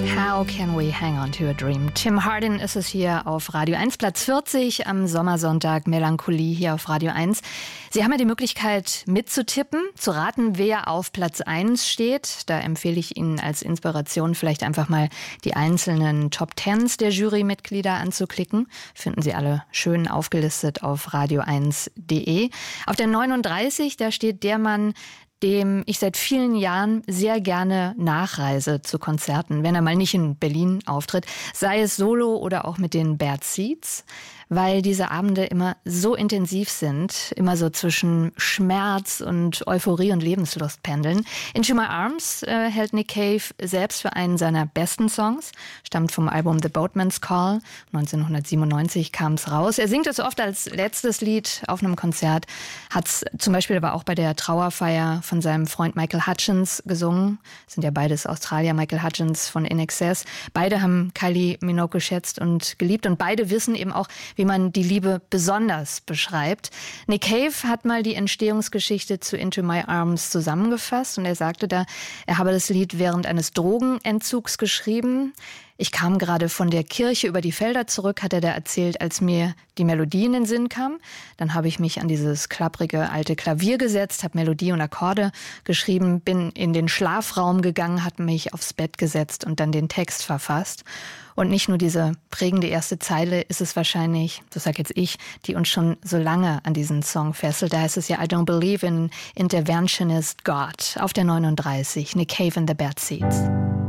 How can we hang on to a dream? Tim Hardin ist es hier auf Radio 1, Platz 40 am Sommersonntag, Melancholie hier auf Radio 1. Sie haben ja die Möglichkeit mitzutippen, zu raten, wer auf Platz 1 steht. Da empfehle ich Ihnen als Inspiration vielleicht einfach mal die einzelnen Top 10s der Jurymitglieder anzuklicken. Finden Sie alle schön aufgelistet auf radio1.de. Auf der 39, da steht der Mann, dem ich seit vielen Jahren sehr gerne nachreise zu Konzerten, wenn er mal nicht in Berlin auftritt, sei es solo oder auch mit den Bad Seeds, weil diese Abende immer so intensiv sind, immer so zwischen Schmerz und Euphorie und Lebenslust pendeln. Into My Arms hält Nick Cave selbst für einen seiner besten Songs, stammt vom Album The Boatman's Call, 1997 kam es raus. Er singt es oft als letztes Lied auf einem Konzert, hat es zum Beispiel aber auch bei der Trauerfeier von seinem Freund Michael Hutchence gesungen. Das sind ja beides Australier, Michael Hutchence von INXS. Beide haben Kylie Minogue geschätzt und geliebt und beide wissen eben auch, wie man die Liebe besonders beschreibt. Nick Cave hat mal die Entstehungsgeschichte zu Into My Arms zusammengefasst und er sagte da, er habe das Lied während eines Drogenentzugs geschrieben. Ich kam gerade von der Kirche über die Felder zurück, hat er da erzählt, als mir die Melodie in den Sinn kam. Dann habe ich mich an dieses klapprige alte Klavier gesetzt, habe Melodie und Akkorde geschrieben, bin in den Schlafraum gegangen, habe mich aufs Bett gesetzt und dann den Text verfasst. Und nicht nur diese prägende erste Zeile ist es wahrscheinlich, das sage jetzt ich, die uns schon so lange an diesen Song fesselt. Da heißt es ja, I don't believe in interventionist God. Auf der 39, Nick Cave and the Bad Seeds.